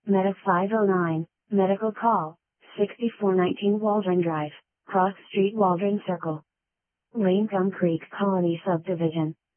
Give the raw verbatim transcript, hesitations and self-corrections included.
Meta five oh nine, Medical Call, sixty-four nineteen Waldron Drive, Cross Street Waldron Circle. Lane Gum Creek Colony Subdivision.